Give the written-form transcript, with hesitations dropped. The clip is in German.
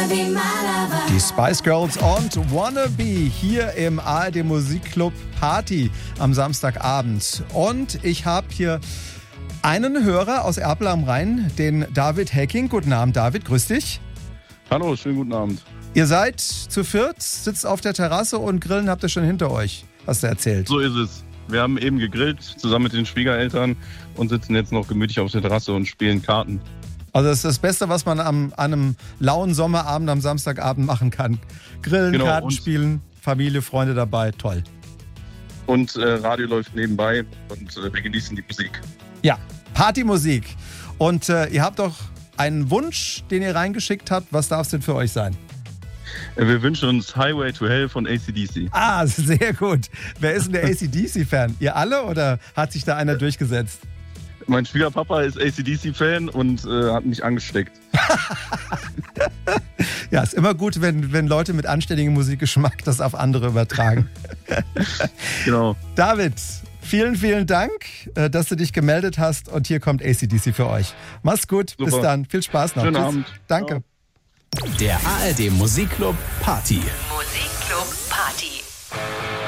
Die Spice Girls und Wannabe hier im ARD Musikclub Party am Samstagabend. Und ich habe hier einen Hörer aus Erpel am Rhein, den David Hecking. Guten Abend, David, grüß dich. Hallo, schönen guten Abend. Ihr seid zu viert, sitzt auf der Terrasse und Grillen habt ihr schon hinter euch, hast du erzählt. So ist es. Wir haben eben gegrillt, zusammen mit den Schwiegereltern und sitzen jetzt noch gemütlich auf der Terrasse und spielen Karten. Also das ist das Beste, was man an einem lauen Sommerabend am Samstagabend machen kann. Grillen, Genau, Karten spielen, Familie, Freunde dabei, toll. Und Radio läuft nebenbei und wir genießen die Musik. Ja, Partymusik. Und ihr habt doch einen Wunsch, den ihr reingeschickt habt. Was darf es denn für euch sein? Wir wünschen uns Highway to Hell von AC/DC. Ah, sehr gut. Wer ist denn der AC/DC-Fan? Ihr alle oder hat sich da einer durchgesetzt? Mein Schwiegerpapa ist AC/DC-Fan und hat mich angesteckt. Ja, ist immer gut, wenn Leute mit anständigem Musikgeschmack das auf andere übertragen. Genau. David, vielen, vielen Dank, dass du dich gemeldet hast und hier kommt AC/DC für euch. Mach's gut, Super. Bis dann. Viel Spaß noch. Schönen Tschüss. Abend. Danke. Der ARD Musikclub Party. Musikclub Party.